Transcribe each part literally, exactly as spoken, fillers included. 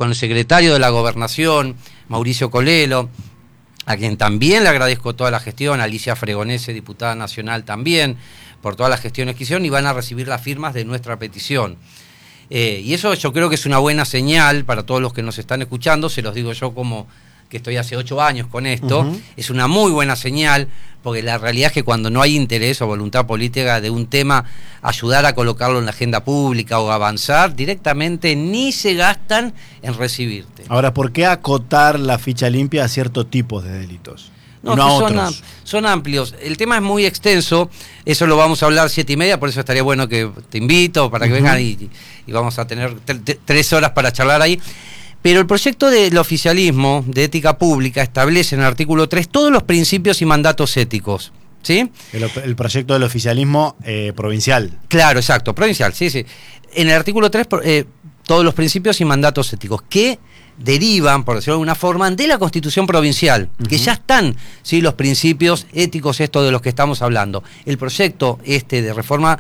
con el secretario de la Gobernación, Mauricio Colelo, a quien también le agradezco toda la gestión, Alicia Fregonese, diputada nacional también, por todas las gestiones que hicieron, y van a recibir las firmas de nuestra petición. Eh, y eso yo creo que es una buena señal para todos los que nos están escuchando, se los digo yo como que estoy hace ocho años con esto, uh-huh. Es una muy buena señal, porque la realidad es que cuando no hay interés o voluntad política de un tema, ayudar a colocarlo en la agenda pública o avanzar, directamente ni se gastan en recibirte. Ahora, ¿por qué acotar la ficha limpia a ciertos tipos de delitos? No, no a son, otros. son amplios. El tema es muy extenso, eso lo vamos a hablar siete y media, por eso estaría bueno que te invito para que uh-huh. vengan y, y vamos a tener tre- tres horas para charlar ahí. Pero el proyecto del oficialismo de ética pública establece en el artículo tres todos los principios y mandatos éticos, ¿sí? El, el proyecto del oficialismo eh, provincial. Claro, exacto, provincial, sí, sí. En el artículo tres, eh, todos los principios y mandatos éticos que derivan, por decirlo de alguna forma, de la Constitución provincial, uh-huh. que ya están, ¿sí?, los principios éticos estos de los que estamos hablando. El proyecto este de reforma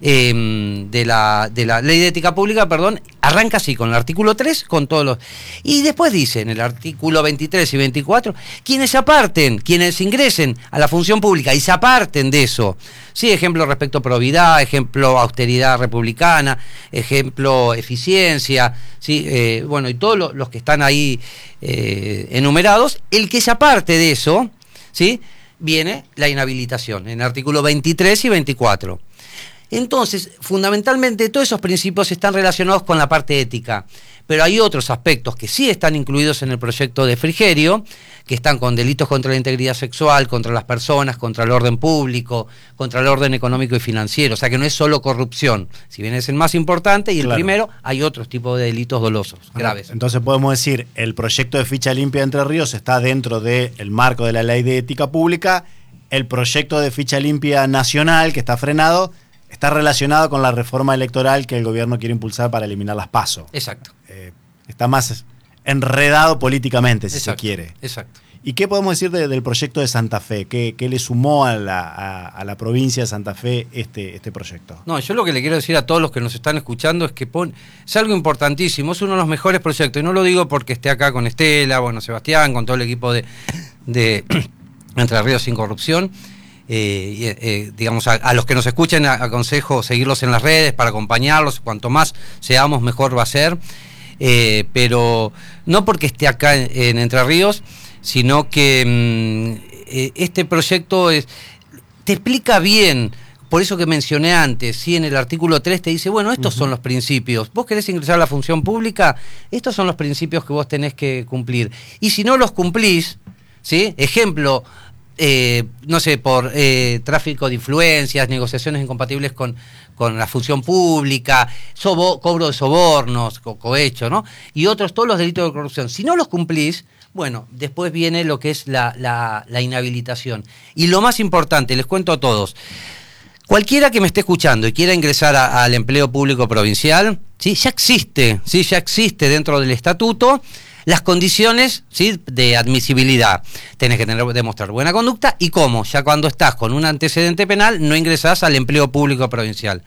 eh, de, la, de la Ley de Ética Pública, perdón, arranca así, con el artículo tres, con todos los... Y después dice, en el artículo veintitrés y veinticuatro, quienes se aparten, quienes ingresen a la función pública y se aparten de eso, sí, ejemplo respecto a probidad, ejemplo austeridad republicana, ejemplo eficiencia, sí, eh, bueno, y todos los, los que están ahí eh, enumerados, el que se aparte de eso, sí, viene la inhabilitación, en el artículo veintitrés y veinticuatro. Entonces, fundamentalmente, todos esos principios están relacionados con la parte ética, pero hay otros aspectos que sí están incluidos en el proyecto de Frigerio, que están con delitos contra la integridad sexual, contra las personas, contra el orden público, contra el orden económico y financiero, o sea que no es solo corrupción, si bien es el más importante y el claro. primero, hay otros tipos de delitos dolosos, Ajá. graves. Entonces podemos decir, el proyecto de ficha limpia de Entre Ríos está dentro del marco de la Ley de Ética Pública, el proyecto de ficha limpia nacional, que está frenado, está relacionado con la reforma electoral que el gobierno quiere impulsar para eliminar las PASO. Exacto. Eh, está más enredado políticamente, si exacto, se quiere. Exacto. ¿Y qué podemos decir de, del proyecto de Santa Fe? ¿Qué, qué le sumó a la, a, a la provincia de Santa Fe este, este proyecto? No, yo lo que le quiero decir a todos los que nos están escuchando es que pon, es algo importantísimo, es uno de los mejores proyectos, y no lo digo porque esté acá con Estela, bueno, Sebastián, con todo el equipo de, de Entre Ríos Sin Corrupción. Eh, eh, digamos, a, a los que nos escuchen aconsejo seguirlos en las redes para acompañarlos, cuanto más seamos mejor va a ser, eh, pero no porque esté acá en, en Entre Ríos, sino que mmm, eh, este proyecto es, te explica bien, por eso que mencioné antes, ¿sí? En el artículo tres te dice, bueno, estos uh-huh. son los principios, vos querés ingresar a la función pública, estos son los principios que vos tenés que cumplir, y si no los cumplís, ¿sí? Ejemplo, Eh, no sé, por eh, tráfico de influencias, negociaciones incompatibles con, con la función pública, sobo, cobro de sobornos, co cohecho, ¿no? Y otros, todos los delitos de corrupción. Si no los cumplís, bueno, después viene lo que es la, la, la inhabilitación. Y lo más importante, les cuento a todos, cualquiera que me esté escuchando y quiera ingresar a, al empleo público provincial, ¿sí? Ya existe, ¿sí? Ya existe dentro del estatuto las condiciones, ¿sí?, de admisibilidad. Tenés que tener, demostrar buena conducta y cómo, ya cuando estás con un antecedente penal no ingresás al empleo público provincial.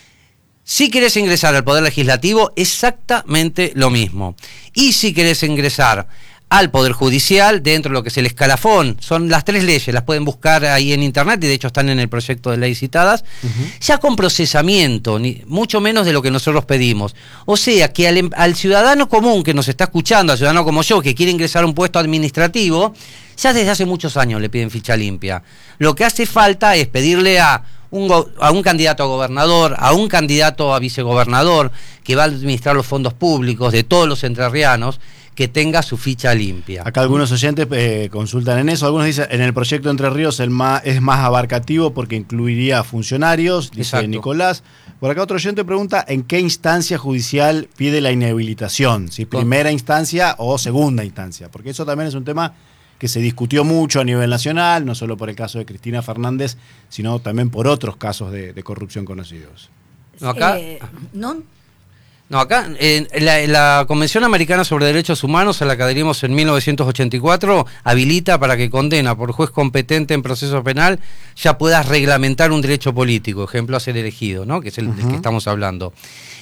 Si querés ingresar al Poder Legislativo, exactamente lo mismo. Y si querés ingresar al Poder Judicial, dentro de lo que es el escalafón, son las tres leyes, las pueden buscar ahí en internet y de hecho están en el proyecto de ley citadas, uh-huh. ya con procesamiento, ni, mucho menos de lo que nosotros pedimos. O sea, que al, al ciudadano común que nos está escuchando, al ciudadano como yo, que quiere ingresar a un puesto administrativo, ya desde hace muchos años le piden ficha limpia. Lo que hace falta es pedirle a un, a un candidato a gobernador, a un candidato a vicegobernador, que va a administrar los fondos públicos de todos los entrerrianos, que tenga su ficha limpia. Acá algunos oyentes eh, consultan en eso. Algunos dicen, en el proyecto Entre Ríos el más, es más abarcativo porque incluiría funcionarios, dice Exacto. Nicolás. Por acá otro oyente pregunta, ¿en qué instancia judicial pide la inhabilitación? ¿Si primera Con... instancia o segunda instancia? Porque eso también es un tema que se discutió mucho a nivel nacional, no solo por el caso de Cristina Fernández, sino también por otros casos de, de corrupción conocidos. No, acá... Eh, ¿no? No, acá, en la, la Convención Americana sobre Derechos Humanos, a la que adherimos en mil novecientos ochenta y cuatro, habilita para que condena por juez competente en proceso penal ya puedas reglamentar un derecho político, ejemplo, a ser elegido, ¿no? Que es el uh-huh. del que estamos hablando.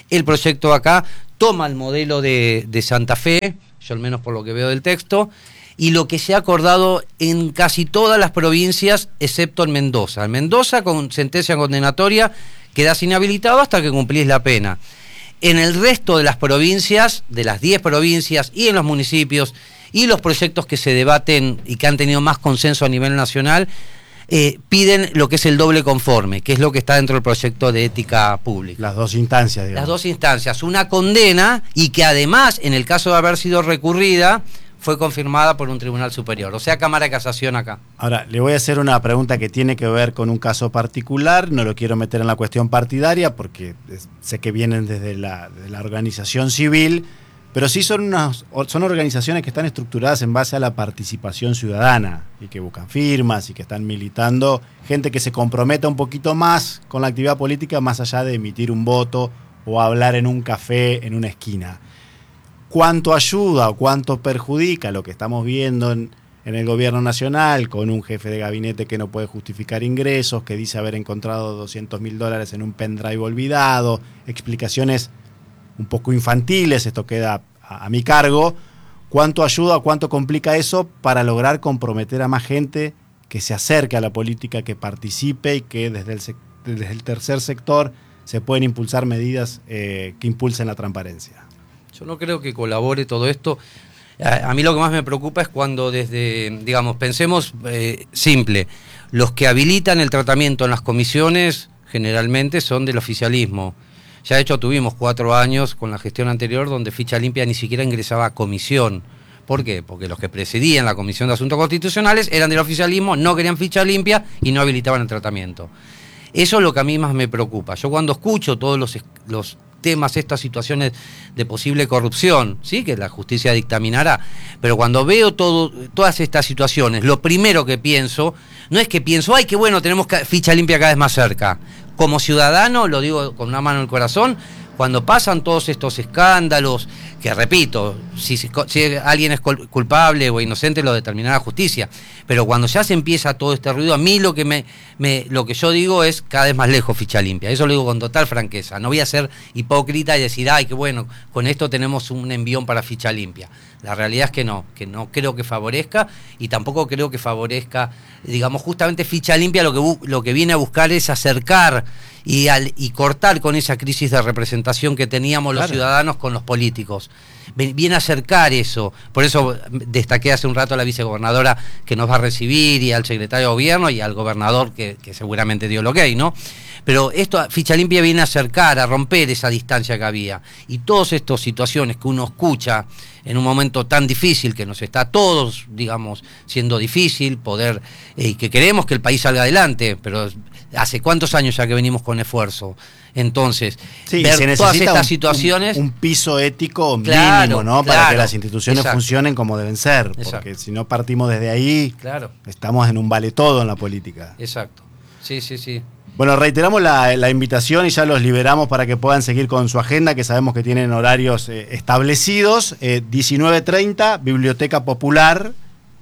El proyecto acá toma el modelo de, de Santa Fe, yo al menos por lo que veo del texto, y lo que se ha acordado en casi todas las provincias, excepto en Mendoza. En Mendoza, con sentencia condenatoria, quedás inhabilitado hasta que cumplís la pena. En el resto de las provincias, de las diez provincias y en los municipios, y los proyectos que se debaten y que han tenido más consenso a nivel nacional, eh, piden lo que es el doble conforme, que es lo que está dentro del proyecto de ética pública. Las dos instancias, digamos. Las dos instancias, una condena y que además, en el caso de haber sido recurrida, fue confirmada por un tribunal superior, o sea, Cámara de Casación acá. Ahora, le voy a hacer una pregunta que tiene que ver con un caso particular, no lo quiero meter en la cuestión partidaria porque sé que vienen desde la, de la organización civil, pero sí son, unas, son organizaciones que están estructuradas en base a la participación ciudadana y que buscan firmas y que están militando, gente que se comprometa un poquito más con la actividad política más allá de emitir un voto o hablar en un café en una esquina. ¿Cuánto ayuda o cuánto perjudica lo que estamos viendo en, en el gobierno nacional con un jefe de gabinete que no puede justificar ingresos, que dice haber encontrado doscientos mil dólares en un pendrive olvidado, explicaciones un poco infantiles, esto queda a, a mi cargo? ¿Cuánto ayuda o cuánto complica eso para lograr comprometer a más gente que se acerque a la política, que participe y que desde el, desde el tercer sector se pueden impulsar medidas eh, que impulsen la transparencia? Yo no creo que colabore todo esto. A, a mí lo que más me preocupa es cuando desde, digamos, pensemos eh, simple, los que habilitan el tratamiento en las comisiones generalmente son del oficialismo. Ya de hecho tuvimos cuatro años con la gestión anterior donde Ficha Limpia ni siquiera ingresaba a comisión. ¿Por qué? Porque los que presidían la Comisión de Asuntos Constitucionales eran del oficialismo, no querían ficha limpia y no habilitaban el tratamiento. Eso es lo que a mí más me preocupa. Yo cuando escucho todos los, los temas, estas situaciones de posible corrupción, sí, que la justicia dictaminará, pero cuando veo todo, todas estas situaciones, lo primero que pienso, no es que pienso, ay, qué bueno, tenemos ficha limpia cada vez más cerca. Como ciudadano, lo digo con una mano en el corazón, cuando pasan todos estos escándalos, que repito, si, si, si alguien es culpable o inocente lo determinará la justicia, pero cuando ya se empieza todo este ruido, a mí lo que me, me lo que yo digo es cada vez más lejos ficha limpia, eso lo digo con total franqueza, no voy a ser hipócrita y decir, ay, qué bueno, con esto tenemos un envión para ficha limpia. La realidad es que no, que no creo que favorezca y tampoco creo que favorezca, digamos, justamente ficha limpia lo que, lo que viene a buscar es acercar y, al, y cortar con esa crisis de representación que teníamos los claro. ciudadanos con los políticos. Viene a acercar eso, por eso destaqué hace un rato a la vicegobernadora que nos va a recibir y al secretario de gobierno y al gobernador que, que seguramente dio el ok, ¿no? Pero esto, ficha limpia viene a acercar, a romper esa distancia que había. Y todas estas situaciones que uno escucha en un momento tan difícil, que nos está a todos, digamos, siendo difícil poder, y eh, que queremos que el país salga adelante, pero hace cuántos años ya que venimos con esfuerzo. Entonces, sí, ver se todas estas un, situaciones... Un, un piso ético claro, mínimo, ¿no? Claro, para que las instituciones exacto. funcionen como deben ser. Exacto. Porque si no partimos desde ahí, claro. estamos en un vale todo en la política. Exacto. Sí, sí, sí. Bueno, reiteramos la, la invitación y ya los liberamos para que puedan seguir con su agenda, que sabemos que tienen horarios eh, establecidos. Eh, diecinueve treinta, Biblioteca Popular.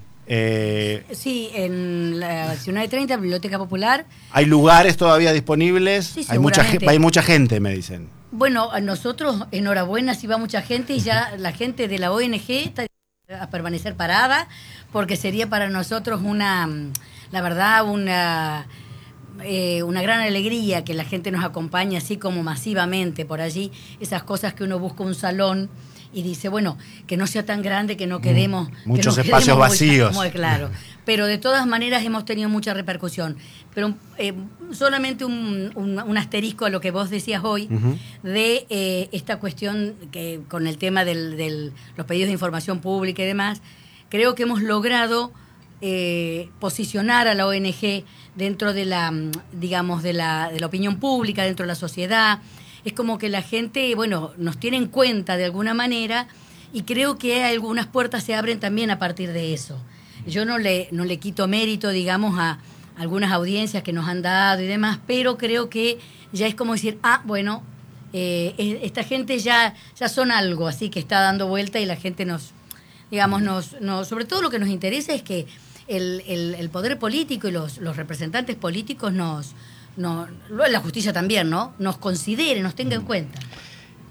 Eh, sí, en la diecinueve treinta, Biblioteca Popular. ¿Hay lugares todavía disponibles? Sí, hay, mucha, hay mucha gente, me dicen. Bueno, a nosotros, enhorabuena, si va mucha gente y ya la gente de la O N G está a permanecer parada, porque sería para nosotros una, la verdad, una... Eh, una gran alegría que la gente nos acompañe así como masivamente por allí, esas cosas que uno busca un salón y dice, bueno, que no sea tan grande, que no quedemos... Muchos que no espacios quedemos vacíos. Muy, muy claro, pero de todas maneras hemos tenido mucha repercusión. Pero eh, solamente un, un, un asterisco a lo que vos decías hoy, uh-huh. de eh, esta cuestión que con el tema de del, los pedidos de información pública y demás, creo que hemos logrado eh, posicionar a la O N G dentro de la, digamos, de la, de la opinión pública, dentro de la sociedad. Es como que la gente, bueno, nos tiene en cuenta de alguna manera y creo que algunas puertas se abren también a partir de eso. Yo no le, no le quito mérito, digamos, a algunas audiencias que nos han dado y demás, pero creo que ya es como decir, ah, bueno, eh, esta gente ya, ya son algo así que está dando vuelta y la gente nos, digamos, nos, nos sobre todo lo que nos interesa es que El, el, el poder político y los, los representantes políticos nos, nos, la justicia también, ¿no? Nos considere, nos tenga en cuenta.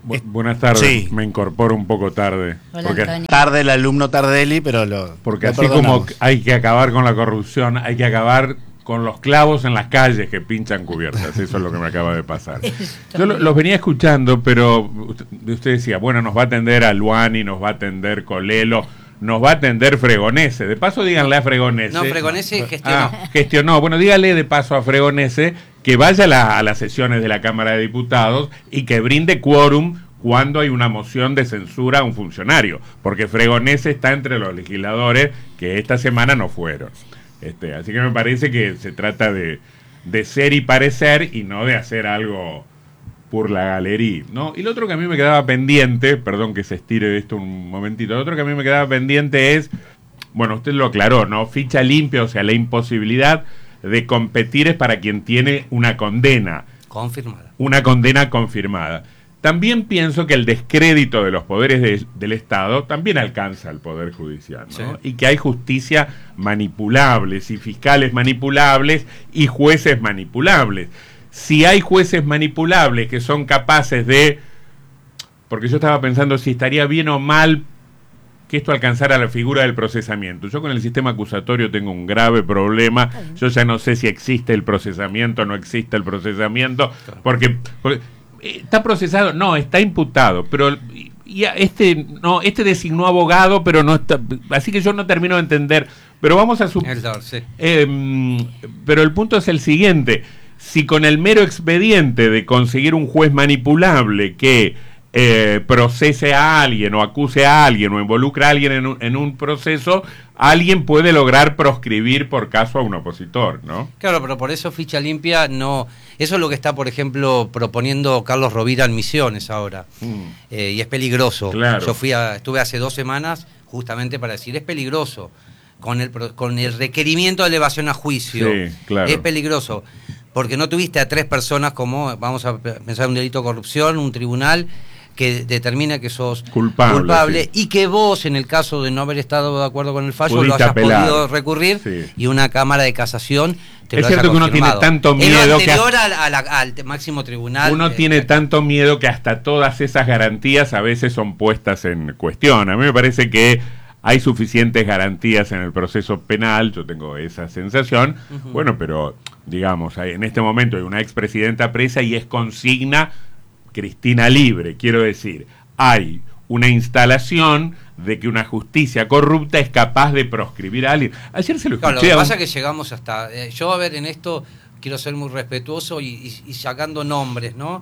Bu buenas tardes, sí. Me incorporo un poco tarde. Hola, porque Antonio. Tarde el alumno Tardelli, pero lo Porque lo así perdonamos. como hay que acabar con la corrupción, hay que acabar con los clavos en las calles que pinchan cubiertas. Eso es lo que me acaba de pasar. Yo lo, los venía escuchando, pero usted decía, bueno, nos va a atender Aluani, nos va a atender Colelo, nos va a atender Fregonese. De paso, díganle a Fregonese. No, Fregonese gestionó. Ah, gestionó. Bueno, dígale de paso a Fregonese que vaya a, la, a las sesiones de la Cámara de Diputados y que brinde quórum cuando hay una moción de censura a un funcionario, porque Fregonese está entre los legisladores que esta semana no fueron. Este, así que me parece que se trata de, de ser y parecer y no de hacer algo por la galería, ¿no? Y lo otro que a mí me quedaba pendiente, perdón que se estire esto un momentito, lo otro que a mí me quedaba pendiente es, bueno, usted lo aclaró, ¿no? Ficha limpia, o sea, la imposibilidad de competir es para quien tiene una condena. Confirmada. Una condena confirmada. También pienso que el descrédito de los poderes de, del Estado también alcanza al Poder Judicial, ¿no? Sí. Y que hay justicia manipulables y fiscales manipulables y jueces manipulables. Si hay jueces manipulables que son capaces de... Porque yo estaba pensando si estaría bien o mal que esto alcanzara la figura del procesamiento. Yo con el sistema acusatorio tengo un grave problema. Yo ya no sé si existe el procesamiento o no existe el procesamiento, porque... porque ¿está procesado? No, está imputado, pero y este no este designó abogado, pero no está, así que yo no termino de entender, pero vamos a su el dor, sí. eh, pero el punto es el siguiente: si con el mero expediente de conseguir un juez manipulable que eh, procese a alguien o acuse a alguien o involucre a alguien en un, en un proceso, alguien puede lograr proscribir por caso a un opositor, ¿no? Claro, pero por eso ficha limpia no... Eso es lo que está, por ejemplo, proponiendo Carlos Rovira en Misiones ahora. Mm. Eh, y es peligroso. Claro. Yo fui a, estuve hace dos semanas justamente para decir, es peligroso. Con el, con el requerimiento de elevación a juicio. Sí, claro. Es peligroso. Porque no tuviste a tres personas como, vamos a pensar en un delito de corrupción, un tribunal que determina que sos culpable, culpable sí. y que vos, en el caso de no haber estado de acuerdo con el fallo, pudiste lo hayas apelar. podido recurrir, sí. Y una cámara de casación te es lo cierto haya que uno tiene tanto miedo es lo anterior que a, a la, al máximo tribunal. Uno eh, tiene eh, tanto miedo que hasta todas esas garantías a veces son puestas en cuestión. A mí me parece que hay suficientes garantías en el proceso penal, yo tengo esa sensación. Uh-huh. Bueno, pero digamos, hay, en este momento hay una expresidenta presa y es consigna Cristina libre, quiero decir. Hay una instalación de que una justicia corrupta es capaz de proscribir a alguien. Ayer se lo escuché. Claro, lo que a un... pasa es que llegamos hasta... Eh, yo, a ver, en esto quiero ser muy respetuoso y, y, y sacando nombres, ¿no?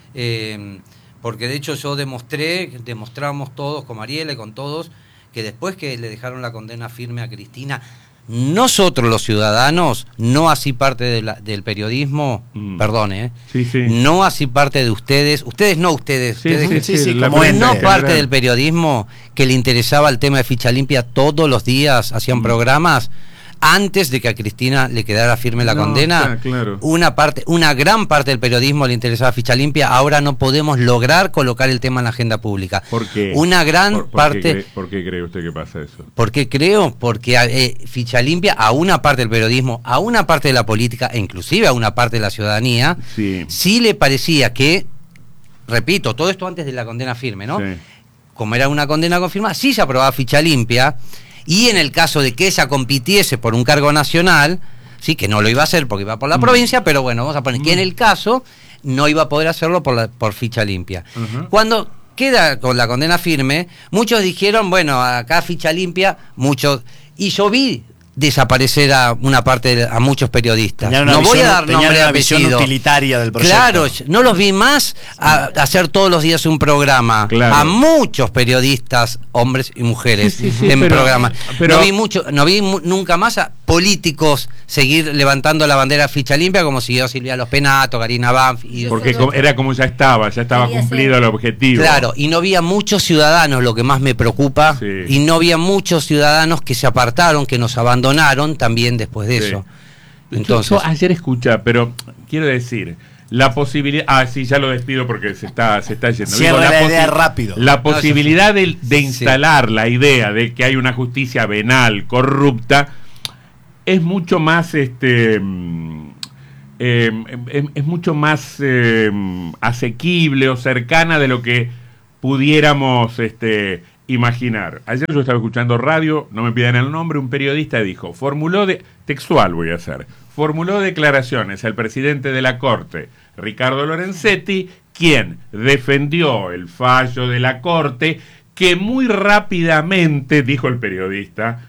Eh, porque de hecho yo demostré, demostramos todos, con Mariela y con todos, que después que le dejaron la condena firme a Cristina, nosotros los ciudadanos, no así parte de la, del periodismo, mm. perdone, ¿eh? sí, sí. no así parte de ustedes, ustedes no ustedes, sí, ustedes sí, sí, sí, como no parte claro. del periodismo que le interesaba el tema de ficha limpia, todos los días hacían mm. programas. Antes de que a Cristina le quedara firme la no, condena, está, claro. una parte, una gran parte del periodismo le interesaba ficha limpia. Ahora no podemos lograr colocar el tema en la agenda pública. ¿Por qué? Una gran ¿Por, por parte. Qué cree, ¿Por qué cree usted que pasa eso? ¿Por qué creo? Porque eh, ficha limpia a una parte del periodismo, a una parte de la política e inclusive a una parte de la ciudadanía, sí, sí le parecía que, repito, todo esto antes de la condena firme, ¿no? Sí. Como era una condena confirmada, sí se aprobaba ficha limpia. Y en el caso de que ella compitiese por un cargo nacional, sí, que no lo iba a hacer porque iba por la mm. provincia, pero bueno, vamos a poner mm. que en el caso no iba a poder hacerlo por, la, por ficha limpia. Uh-huh. Cuando queda con la condena firme, muchos dijeron, bueno, acá ficha limpia, muchos... Y yo vi desaparecer a una parte de, a muchos periodistas. No visión, voy a dar nombre una y visión apellido. Utilitaria del proyecto. Claro, no los vi más a, a hacer todos los días un programa. Claro. A muchos periodistas, hombres y mujeres, sí, sí, sí, en pero, programa. Pero, no vi mucho, no vi mu nunca más a políticos seguir levantando la bandera ficha limpia como siguió Silvia Los Penato, Karina Banff. Y porque com era como ya estaba, ya estaba cumplido ser. el objetivo. Claro, y no había muchos ciudadanos, lo que más me preocupa, sí. y no había muchos ciudadanos que se apartaron, que nos abandonaron también después de sí. eso. Entonces, yo, yo ayer escucha, pero quiero decir, la posibilidad, ah sí, ya lo despido porque se está se está yendo. Cierra Digo, la, la idea rápido. La posibilidad de, de instalar sí. la idea de que hay una justicia venal, corrupta, es mucho más este eh, es, es mucho más eh, asequible o cercana de lo que pudiéramos este, imaginar. Ayer yo estaba escuchando radio, no me pidan el nombre, un periodista dijo, formuló, de, textual voy a hacer, formuló declaraciones al presidente de la Corte, Ricardo Lorenzetti, quien defendió el fallo de la Corte, que muy rápidamente, dijo el periodista,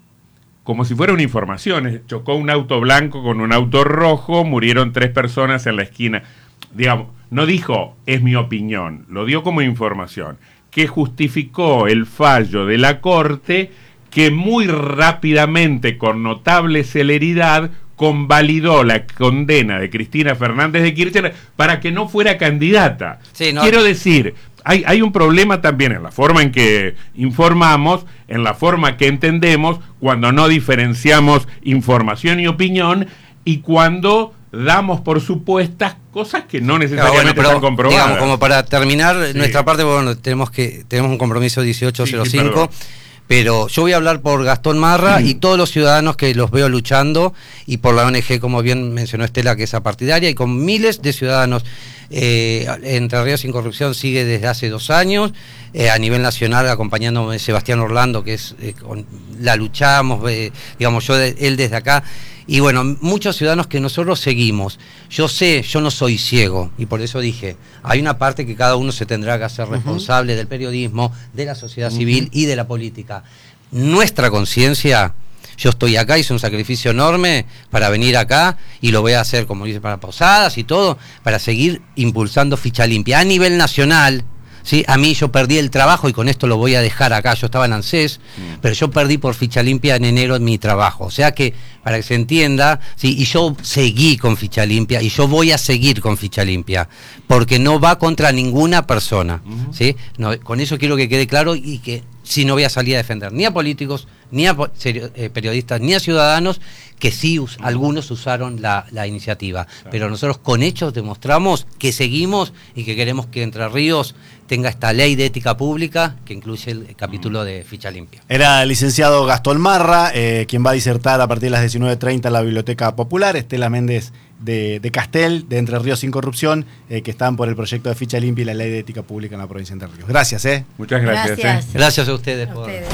como si fuera una información, chocó un auto blanco con un auto rojo, murieron tres personas en la esquina. Digamos, no dijo, es mi opinión, lo dio como información, que justificó el fallo de la Corte, que muy rápidamente, con notable celeridad, convalidó la condena de Cristina Fernández de Kirchner para que no fuera candidata. Sí, no. Quiero decir, hay, hay un problema también en la forma en que informamos, en la forma que entendemos, cuando no diferenciamos información y opinión, y cuando damos por supuestas cosas que no necesariamente claro, bueno, pero, están comprobadas. Digamos, como para terminar sí. nuestra parte, bueno, tenemos que tenemos un compromiso dieciocho cero cinco. Sí, pero yo voy a hablar por Gastón Marra mm. y todos los ciudadanos que los veo luchando, y por la O N G, como bien mencionó Estela, que es apartidaria, y con miles de ciudadanos. Eh, Entre Ríos Sin Corrupción sigue desde hace dos años, eh, a nivel nacional, acompañándome Sebastián Orlando, que es eh, con, la luchamos, eh, digamos, yo de, él desde acá. Y bueno, muchos ciudadanos que nosotros seguimos. Yo sé, yo no soy ciego, y por eso dije, hay una parte que cada uno se tendrá que hacer responsable uh-huh. del periodismo, de la sociedad uh-huh. civil y de la política. Nuestra conciencia, yo estoy acá, hice un sacrificio enorme para venir acá, y lo voy a hacer, como dice, para Posadas y todo, para seguir impulsando Ficha Limpia a nivel nacional. ¿Sí? A mí yo perdí el trabajo, y con esto lo voy a dejar acá, yo estaba en ANSES, mm. pero yo perdí por Ficha Limpia en enero en mi trabajo, o sea que, para que se entienda, ¿sí? Y yo seguí con Ficha Limpia, y yo voy a seguir con Ficha Limpia, porque no va contra ninguna persona, mm. ¿sí? No, con eso quiero que quede claro, y que si no voy a salir a defender ni a políticos, ni a eh, periodistas, ni a ciudadanos, que sí us, algunos usaron la, la iniciativa. Claro. Pero nosotros con hechos demostramos que seguimos y que queremos que Entre Ríos tenga esta ley de ética pública que incluye el capítulo de Ficha Limpia. Era el licenciado Gastón Marra, eh, quien va a disertar a partir de las diecinueve treinta en la Biblioteca Popular. Estela Méndez de, de Castel, de Entre Ríos Sin Corrupción, eh, que están por el proyecto de Ficha Limpia y la ley de ética pública en la provincia de Entre Ríos. Gracias, ¿eh? Muchas gracias. Gracias, eh. gracias a ustedes. A por ustedes.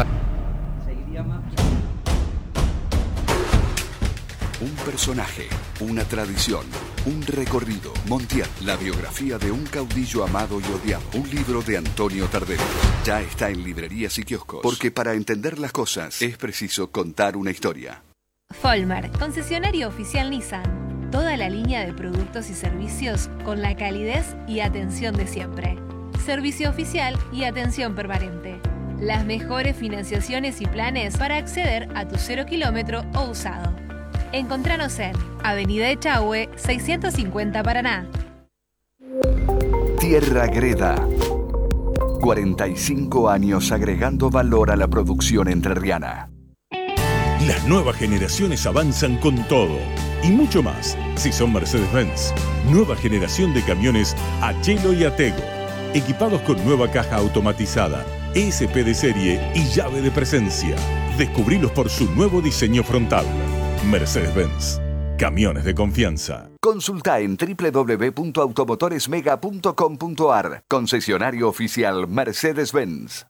Un personaje, una tradición, un recorrido. Montiel, la biografía de un caudillo amado y odiado. Un libro de Antonio Tardelli. Ya está en librerías y kioscos. Porque para entender las cosas es preciso contar una historia. Folmer, concesionario oficial Nissan. Toda la línea de productos y servicios con la calidez y atención de siempre. Servicio oficial y atención permanente. Las mejores financiaciones y planes para acceder a tu cero kilómetro o usado. Encontranos en Avenida Echagüe, seiscientos cincuenta Paraná. Tierra Greda. cuarenta y cinco años agregando valor a la producción entrerriana. Las nuevas generaciones avanzan con todo y mucho más. Si son Mercedes-Benz, nueva generación de camiones Achelo y Atego, equipados con nueva caja automatizada, E S P de serie y llave de presencia. Descubrilos por su nuevo diseño frontal. Mercedes-Benz, camiones de confianza. Consulta en doble u doble u doble u punto automotoresmega punto com punto a r. Concesionario oficial Mercedes-Benz.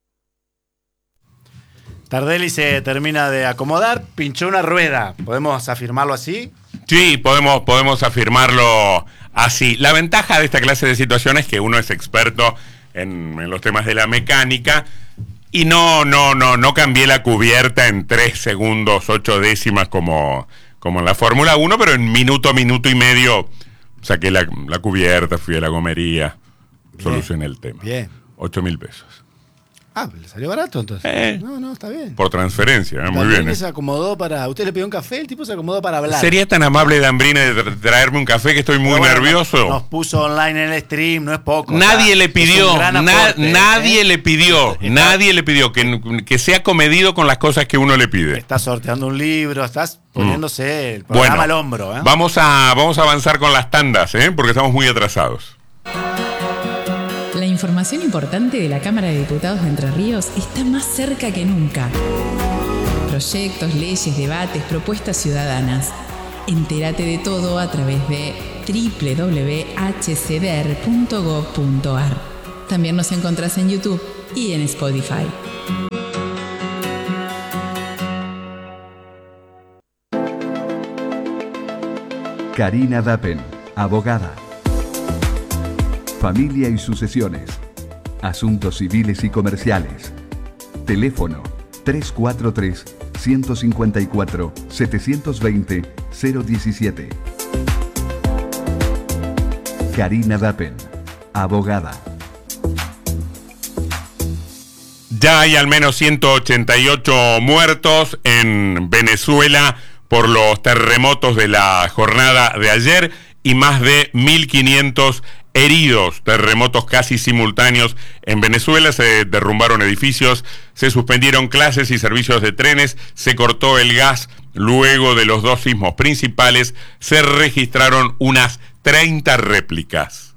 Tardelli se termina de acomodar, pinchó una rueda. ¿Podemos afirmarlo así? Sí, podemos, podemos afirmarlo así. La ventaja de esta clase de situaciones es que uno es experto en, en los temas de la mecánica. Y no, no, no, no cambié la cubierta en tres segundos, ocho décimas como, como en la Fórmula uno, pero en minuto, minuto y medio saqué la, la cubierta, fui a la gomería, bien, solucioné el tema. Bien. Ocho mil pesos. Ah, le salió barato entonces. Eh, no, no, está bien. Por transferencia, ¿eh? Muy bien. bien. Se acomodó para. ¿Usted le pidió un café? El tipo se acomodó para hablar. ¿Sería tan amable, Dambrina, de tra- traerme un café, que estoy muy bueno, nervioso? Nos, nos puso online en el stream, no es poco. Nadie o sea, le pidió, na- aporte, nadie ¿eh? le pidió, está, nadie le pidió que, que sea comedido con las cosas que uno le pide. Estás sorteando un libro, estás poniéndose mm. el programa bueno, al hombro. ¿eh? Vamos a, vamos a avanzar con las tandas, ¿eh? Porque estamos muy atrasados. La información importante de la Cámara de Diputados de Entre Ríos está más cerca que nunca. Proyectos, leyes, debates, propuestas ciudadanas. Entérate de todo a través de doble u doble u doble u punto h c d r punto gov punto a r. También nos encontrás en YouTube y en Spotify. Karina Dappen, abogada. Familia y sucesiones. Asuntos civiles y comerciales. Teléfono tres cuatro tres, uno cinco cuatro, siete dos cero, cero uno siete. Karina Dappen, abogada. Ya hay al menos ciento ochenta y ocho muertos en Venezuela por los terremotos de la jornada de ayer y más de mil quinientos heridos, terremotos casi simultáneos en Venezuela. Se derrumbaron edificios, se suspendieron clases y servicios de trenes, se cortó el gas. Luego de los dos sismos principales se registraron unas treinta réplicas.